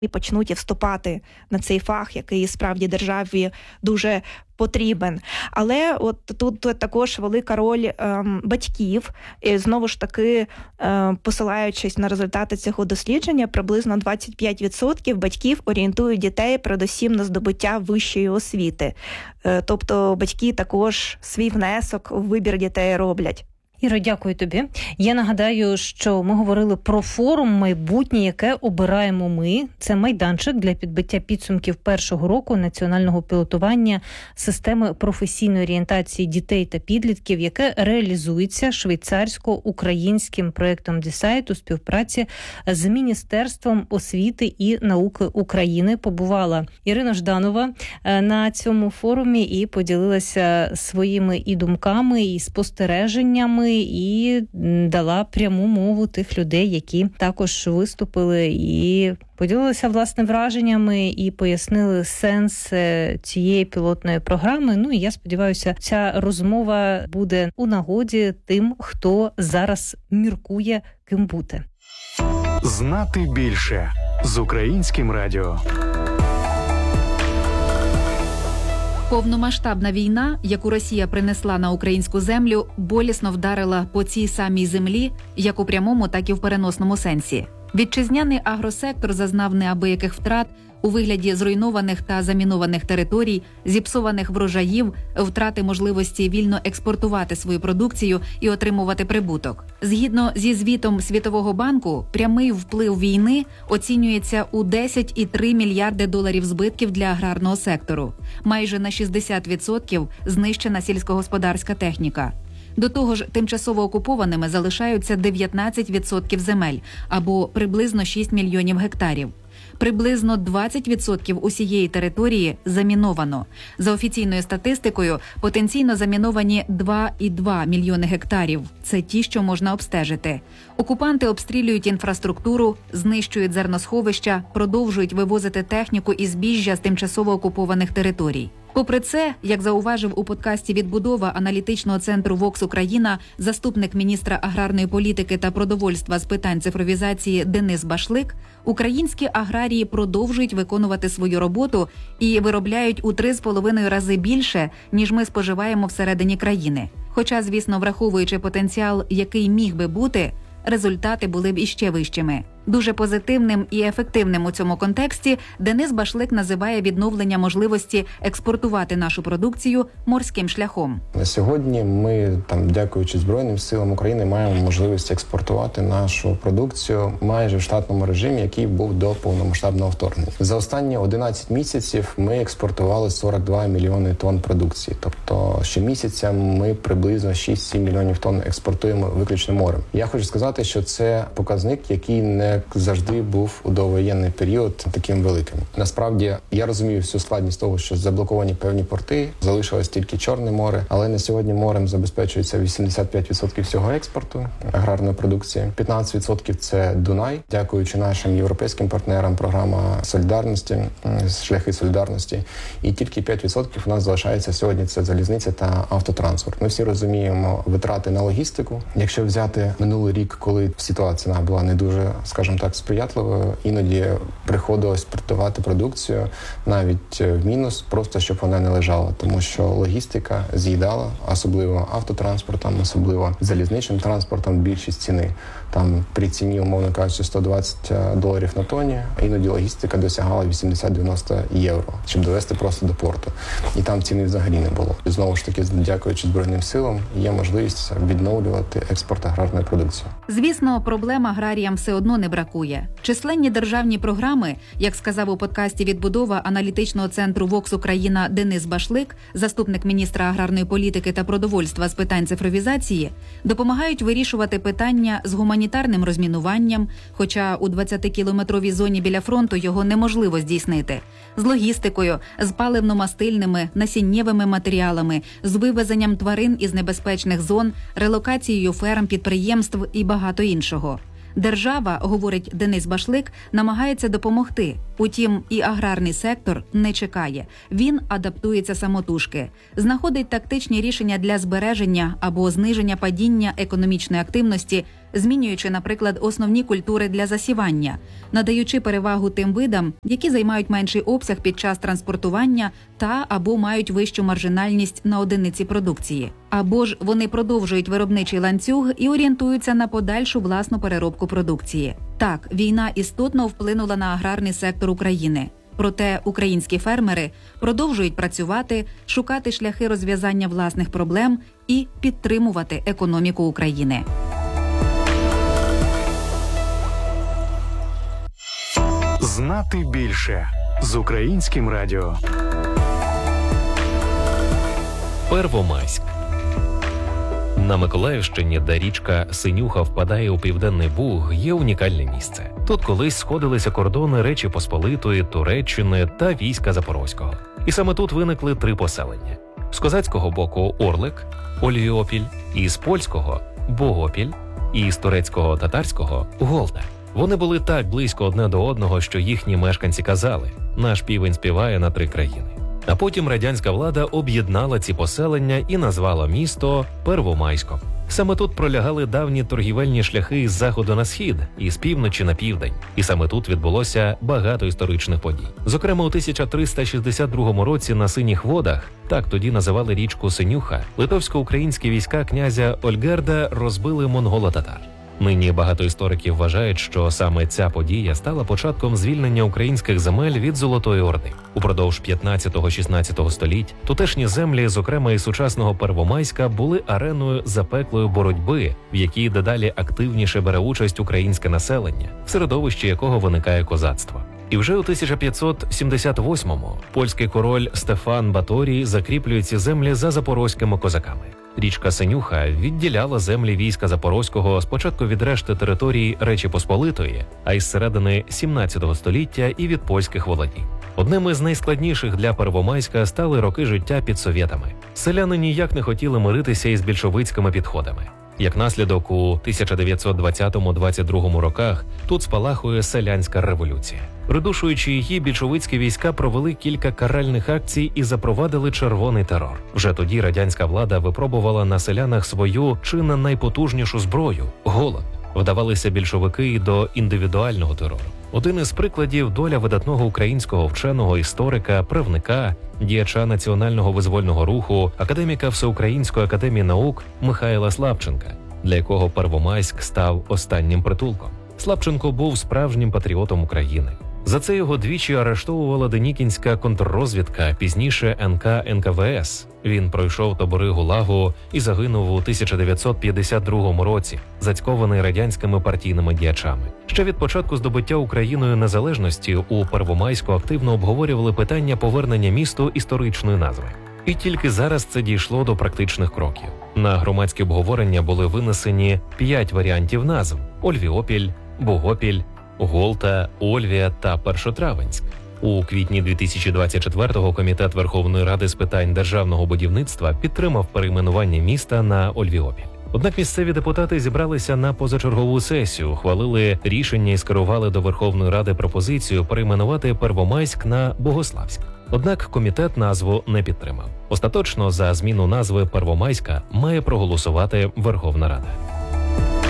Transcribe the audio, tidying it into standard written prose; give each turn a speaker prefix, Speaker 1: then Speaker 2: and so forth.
Speaker 1: і почнуть вступати на цей фах, який справді державі дуже потрібен. Але от тут також велика роль батьків. І знову ж таки, посилаючись на результати цього дослідження, приблизно 25% батьків орієнтують дітей передусім на здобуття вищої освіти. Тобто батьки також свій внесок у вибір дітей роблять.
Speaker 2: Іро, дякую тобі. Я нагадаю, що ми говорили про форум «Майбутнє», яке обираємо ми. Це майданчик для підбиття підсумків першого року національного пілотування системи професійної орієнтації дітей та підлітків, яке реалізується швейцарсько-українським проєктом DeCite у співпраці з Міністерством освіти і науки України. Побувала Ірина Жданова на цьому форумі і поділилася своїми і думками, і спостереженнями, і дала пряму мову тих людей, які також виступили і поділилися, власне, враженнями і пояснили сенс цієї пілотної програми. Ну і я сподіваюся, ця розмова буде у нагоді тим, хто зараз міркує, ким бути.
Speaker 3: Знати більше з Українським радіо.
Speaker 4: Повномасштабна війна, яку Росія принесла на українську землю, болісно вдарила по цій самій землі, як у прямому, так і в переносному сенсі. Вітчизняний агросектор зазнав неабияких втрат у вигляді зруйнованих та замінованих територій, зіпсованих врожаїв, втрати можливості вільно експортувати свою продукцію і отримувати прибуток. Згідно зі звітом Світового банку, прямий вплив війни оцінюється у 10,3 мільярди доларів збитків для аграрного сектору. Майже на 60% знищена сільськогосподарська техніка. До того ж, тимчасово окупованими залишаються 19% земель, або приблизно 6 мільйонів гектарів. Приблизно 20% усієї території заміновано. За офіційною статистикою, потенційно заміновані 2,2 мільйони гектарів. Це ті, що можна обстежити. Окупанти обстрілюють інфраструктуру, знищують зерносховища, продовжують вивозити техніку і збіжжя з тимчасово окупованих територій. Попри це, як зауважив у подкасті «Відбудова» аналітичного центру «Вокс Україна» заступник міністра аграрної політики та продовольства з питань цифровізації Денис Башлик, українські аграрії продовжують виконувати свою роботу і виробляють у 3,5 рази більше, ніж ми споживаємо всередині країни. Хоча, звісно, враховуючи потенціал, який міг би бути, результати були б іще вищими. Дуже позитивним і ефективним у цьому контексті Денис Башлик називає відновлення можливості експортувати нашу продукцію морським шляхом.
Speaker 5: На сьогодні ми, дякуючи Збройним силам України, маємо можливість експортувати нашу продукцію майже в штатному режимі, який був до повномасштабного вторгнення. За останні 11 місяців ми експортували 42 мільйони тонн продукції. Тобто щомісяця ми приблизно 6-7 мільйонів тонн експортуємо виключно морем. Я хочу сказати, що це показник, який не завжди був у довоєнний період таким великим. Насправді, я розумію всю складність того, що заблоковані певні порти, залишилось тільки Чорне море, але на сьогодні морем забезпечується 85% всього експорту аграрної продукції. 15% – це Дунай, дякуючи нашим європейським партнерам, програма солідарності, шляхи солідарності. І тільки 5% у нас залишається сьогодні – це залізниця та автотранспорт. Ми всі розуміємо витрати на логістику. Якщо взяти минулий рік, коли ситуація була не дуже, скажімо так, сприятливою, іноді приходилось продавати продукцію навіть в мінус, просто щоб вона не лежала, тому що логістика з'їдала, особливо автотранспортом, особливо залізничним транспортом, більшість ціни. Там при ціні, умовно кажучи, $120 на тонні, іноді логістика досягала 80-90 євро, щоб довести просто до порту. І там ціни взагалі не було. І знову ж таки, дякуючи Збройним силам, є можливість відновлювати експорт аграрної продукції.
Speaker 4: Звісно, проблем аграріям все одно не бракує. Численні державні програми, як сказав у подкасті «Відбудова» аналітичного центру «Вокс Україна» Денис Башлик, заступник міністра аграрної політики та продовольства з питань цифровізації, допомагають вирішувати питання з гуманітарним розмінуванням, хоча у 20-кілометровій зоні біля фронту його неможливо здійснити, з логістикою, з паливно-мастильними, насіннєвими матеріалами, з вивезенням тварин із небезпечних зон, релокацією ферм, підприємств і багато іншого. Держава, говорить Денис Башлик, намагається допомогти. Утім, і аграрний сектор не чекає. Він адаптується самотужки, знаходить тактичні рішення для збереження або зниження падіння економічної активності, змінюючи, наприклад, основні культури для засівання, надаючи перевагу тим видам, які займають менший обсяг під час транспортування та або мають вищу маржинальність на одиниці продукції. Або ж вони продовжують виробничий ланцюг і орієнтуються на подальшу власну переробку продукції. Так, війна істотно вплинула на аграрний сектор України. Проте українські фермери продовжують працювати, шукати шляхи розв'язання власних проблем і підтримувати економіку України.
Speaker 3: Знати більше з Українським радіо.
Speaker 6: Первомайськ. На Миколаївщині, де річка Синюха впадає у Південний Буг, є унікальне місце. Тут колись сходилися кордони Речі Посполитої, Туреччини та війська Запорозького. І саме тут виникли 3 поселення. З козацького боку – Орлик, Ольвіопіль, і з польського – Богопіль, і з турецького татарського – Голда. Вони були так близько одне до одного, що їхні мешканці казали «Наш півень співає на 3 країни». А потім радянська влада об'єднала ці поселення і назвала місто Первомайськом. Саме тут пролягали давні торгівельні шляхи з заходу на схід і з півночі на південь. І саме тут відбулося багато історичних подій. Зокрема, у 1362 році на Синіх водах, так тоді називали річку Синюха, литовсько-українські війська князя Ольгерда розбили монголо-татар. Нині багато істориків вважають, що саме ця подія стала початком звільнення українських земель від Золотої Орди. Упродовж 15-16 століть тутешні землі, зокрема і сучасного Первомайська, були ареною запеклої боротьби, в якій дедалі активніше бере участь українське населення, в середовищі якого виникає козацтво. І вже у 1578-му польський король Стефан Баторій закріплює ці землі за запорозькими козаками. Річка Синюха відділяла землі війська Запорозького спочатку від решти території Речі Посполитої, а із середини 17 століття і від польських володінь. Одним із найскладніших для Первомайська стали роки життя під совєтами. Селяни ніяк не хотіли миритися із більшовицькими підходами. Як наслідок, у 1920-22 роках тут спалахує селянська революція. Придушуючи її, більшовицькі війська провели кілька каральних акцій і запровадили червоний терор. Вже тоді радянська влада випробувала на селянах свою чи не найпотужнішу зброю – голод. Вдавалися більшовики й до індивідуального терору. Один із прикладів – доля видатного українського вченого, історика, правника, діяча національного визвольного руху, академіка Всеукраїнської академії наук Михайла Славченка, для якого Первомайськ став останнім притулком. Славченко був справжнім патріотом України. За це його двічі арештовувала денікінська контррозвідка, пізніше НКВС. Він пройшов табори ГУЛАГу і загинув у 1952 році, зацькований радянськими партійними діячами. Ще від початку здобуття Україною незалежності у Первомайську активно обговорювали питання повернення місту історичної назви. І тільки зараз це дійшло до практичних кроків. На громадські обговорення були винесені 5 варіантів назв – Ольвіопіль, Богопіль, Голта, Ольвія та Першотравенськ. У квітні 2024-го Комітет Верховної Ради з питань державного будівництва підтримав перейменування міста на Ольвіопіль. Однак місцеві депутати зібралися на позачергову сесію, ухвалили рішення і скерували до Верховної Ради пропозицію перейменувати Первомайськ на Богославськ. Однак комітет назву не підтримав. Остаточно за зміну назви Первомайська має проголосувати Верховна Рада.